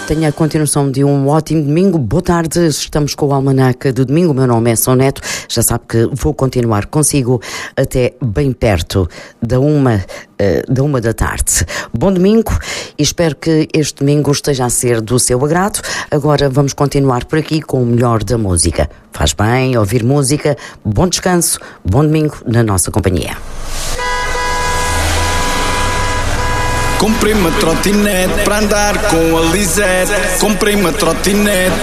Tenha a continuação de um ótimo domingo. Boa tarde, estamos com o Almanac de domingo. O meu nome é Soneto. Já sabe que vou continuar consigo até bem perto da uma da tarde. Bom domingo e espero que este domingo esteja a ser do seu agrado. Agora vamos continuar por aqui com o melhor da música. Faz bem ouvir música. Bom descanso, bom domingo na nossa companhia. Comprei uma trotinete para andar com a Lisette. Comprei uma trotinete